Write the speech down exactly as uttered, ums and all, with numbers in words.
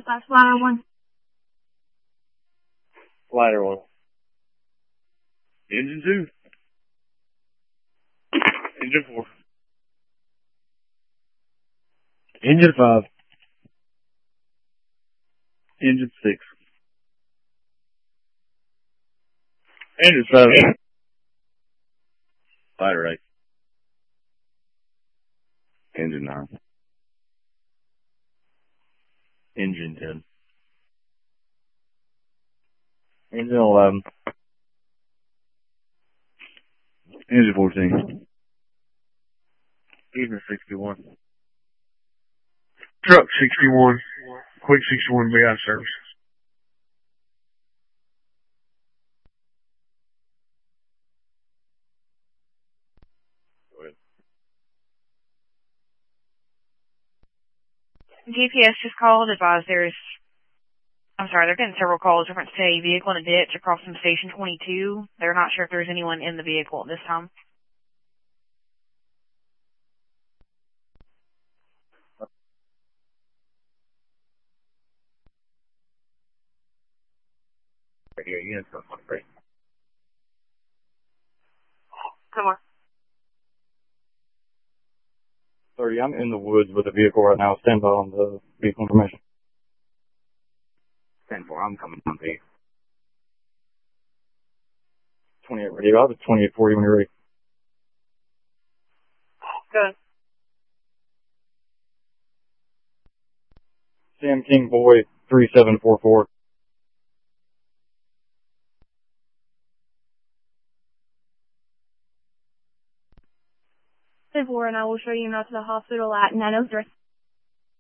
dispatch ladder one. Ladder one. Engine two. Engine four. Engine five. Engine six. Engine seven. Ladder eight. Engine nine. Engine ten. Engine eleven. Engine fourteen. Engine sixty-one. Truck sixty-one. Quick sixty-one be out of service. G P S just called, advised there's, I'm sorry, they're getting several calls reference to a vehicle in a ditch across from Station twenty-two. They're not sure if there's anyone in the vehicle at this time. Right here, units on one break. Come on. thirty, I'm in the woods with a vehicle right now. Stand by on the vehicle information. ten four, I'm coming on V. twenty-eight ready. I'll have twenty-eight forty when you're ready. Good. Sam King Boy three seven four four. And I will show you now to the hospital at nine oh three.